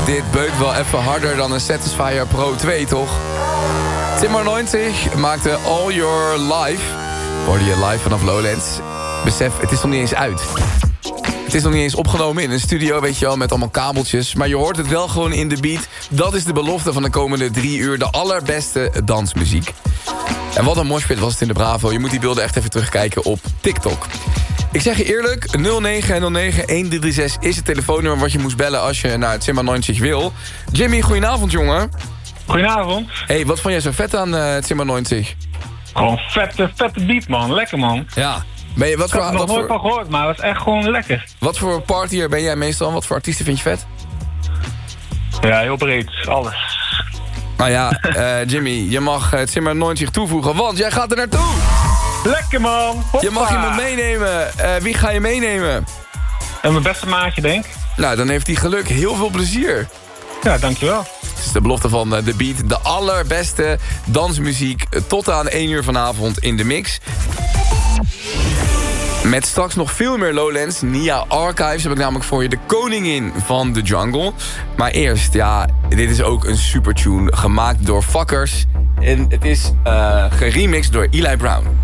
dit beukt wel even harder dan een Satisfyer Pro 2, toch? Timmer 90 maakte All Your Life. Hoorde je live vanaf Lowlands. Besef, het is nog niet eens uit. Het is nog niet eens opgenomen in een studio, weet je wel, met allemaal kabeltjes. Maar je hoort het wel gewoon in de beat. Dat is de belofte van de komende 3 uur. De allerbeste dansmuziek. En wat een moshpit was het in de Bravo. Je moet die beelden echt even terugkijken op TikTok. Ik zeg je eerlijk, 0909-1336 is het telefoonnummer wat je moest bellen als je naar het Timmer 90 wil. Jimmy, goedenavond, jongen. Goedenavond. Hey, wat vond jij zo vet aan het Timmer 90? Gewoon vette beat, man. Lekker, man. Ja. Ik heb er nog nooit van gehoord, maar het was echt gewoon lekker. Wat voor partyer ben jij meestal? Wat voor artiesten vind je vet? Ja, heel breed. Alles. Nou ja, Jimmy, je mag het Timmer 90 toevoegen, want jij gaat er naartoe. Lekker, man. Hoppa. Je mag iemand meenemen. Wie ga je meenemen? En mijn beste maatje, denk ik. Nou, dan heeft hij geluk. Heel veel plezier. Ja, dankjewel. Het is de belofte van The Beat. De allerbeste dansmuziek tot aan 1 uur vanavond in de mix. Met straks nog veel meer Lowlands. Nia Archives heb ik namelijk voor je, de koningin van de jungle. Maar eerst, ja, dit is ook een supertune gemaakt door Fuckers. En het is geremixed door Eli Brown.